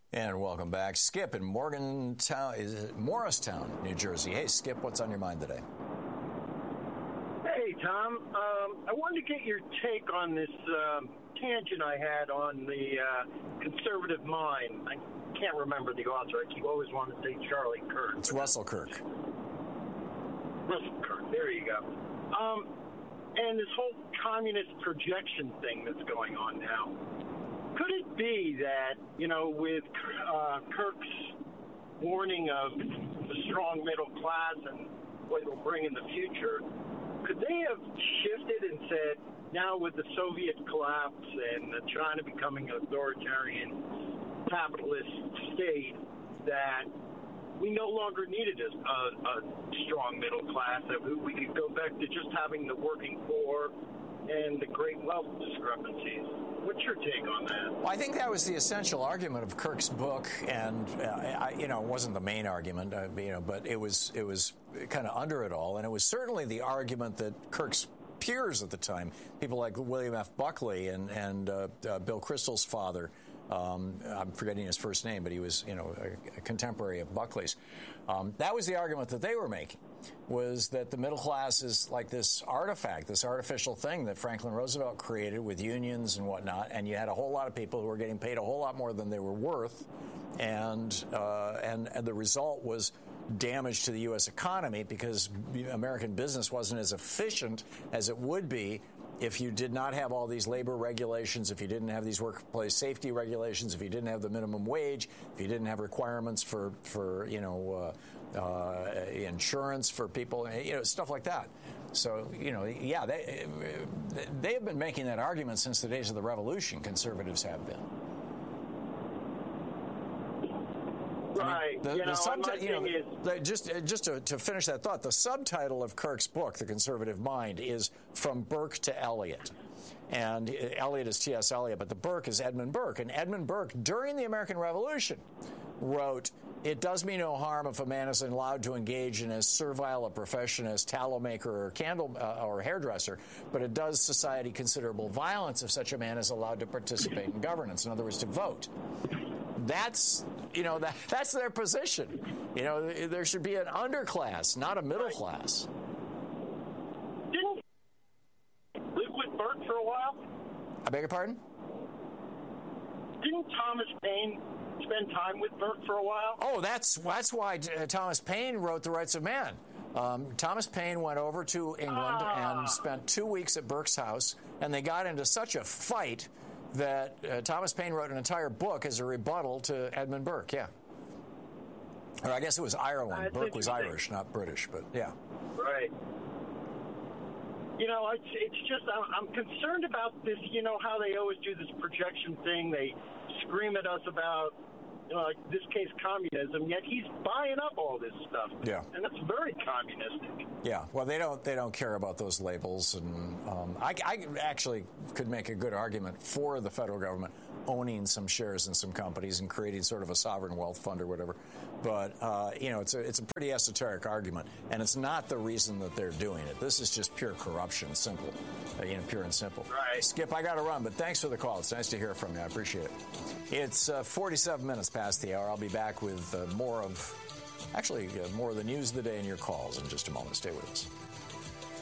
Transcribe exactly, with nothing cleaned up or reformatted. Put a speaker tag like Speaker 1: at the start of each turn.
Speaker 1: And welcome back. Skip in Morgantown, is it Morristown, New Jersey. Hey, Skip, what's on your mind today?
Speaker 2: Hey, Tom. Um, I wanted to get your take on this um, tangent I had on the uh, conservative mind. I can't remember the author. I keep always wanting to say Charlie Kirk.
Speaker 1: It's Russell Kirk.
Speaker 2: Russell Kirk. There you go. Um, and this whole communist projection thing that's going on now. Could it be that, you know, with uh, Kirk's warning of the strong middle class and what it'll bring in the future, could they have shifted and said, now with the Soviet collapse and China becoming an authoritarian capitalist state, that we no longer needed a, a, a strong middle class, that we, we could go back to just having the working poor and the great wealth discrepancies? What's your take on that?
Speaker 1: Well, I think that was the essential argument of Kirk's book, and uh, I, you know, it wasn't the main argument, uh, you know, but it was it was kind of under it all, and it was certainly the argument that Kirk's peers at the time, people like William F. Buckley and and uh, uh, Bill Kristol's father. Um, I'm forgetting his first name, but he was, you know, a, a contemporary of Buckley's. Um, that was the argument that they were making, was that the middle class is like this artifact, this artificial thing that Franklin Roosevelt created with unions and whatnot, and you had a whole lot of people who were getting paid a whole lot more than they were worth, and uh, and, and the result was damage to the U S economy because American business wasn't as efficient as it would be if you did not have all these labor regulations, if you didn't have these workplace safety regulations, if you didn't have the minimum wage, if you didn't have requirements for, for you know, uh, uh, insurance for people, you know, stuff like that. So, you know, yeah, they, they have been making that argument since the days of the Revolution, conservatives have been.
Speaker 2: Right.
Speaker 1: I mean, the,
Speaker 2: you
Speaker 1: the
Speaker 2: know,
Speaker 1: subti- you know,
Speaker 2: is-
Speaker 1: the, just just to, to finish that thought, the subtitle of Kirk's book, The Conservative Mind, is From Burke to Eliot. And Eliot is T S. Eliot, but the Burke is Edmund Burke. And Edmund Burke, during the American Revolution, wrote, "It does me no harm if a man is allowed to engage in as servile a profession as tallow maker or candle uh, or hairdresser, but it does society considerable violence if such a man is allowed to participate in governance." In other words, to vote. That's, you know, that that's their position. You know, there should be an underclass, not a middle class.
Speaker 2: Didn't live with Burke for a while?
Speaker 1: I beg your pardon?
Speaker 2: Didn't Thomas Paine spend time with Burke for a while?
Speaker 1: Oh, that's that's why uh, Thomas Paine wrote The Rights of Man. Um, Thomas Paine went over to England ah. and spent two weeks at Burke's house, and they got into such a fight that uh, Thomas Paine wrote an entire book as a rebuttal to Edmund Burke, yeah. Or I guess it was Ireland.
Speaker 2: Uh,
Speaker 1: Burke was Irish, not British, but yeah.
Speaker 2: Right. You know, it's, it's just, I'm, I'm concerned about this, you know, how they always do this projection thing. They scream at us about, you know, like this case, communism, yet he's buying up all this stuff.
Speaker 1: Yeah.
Speaker 2: And that's very communistic.
Speaker 1: Yeah, well, they don't they don't care about those labels. And um, I, I actually could make a good argument for the federal government owning some shares in some companies and creating sort of a sovereign wealth fund or whatever. But, uh, you know, it's a, it's a pretty esoteric argument. And it's not the reason that they're doing it. This is just pure corruption, simple, uh, you know, pure and simple.
Speaker 2: Right.
Speaker 1: Skip, I got to run, but thanks for the call. It's nice to hear from you. I appreciate it. It's uh, forty-seven minutes past the hour. I'll be back with uh, more of, actually, uh, more of the news of the day and your calls in just a moment. Stay with us.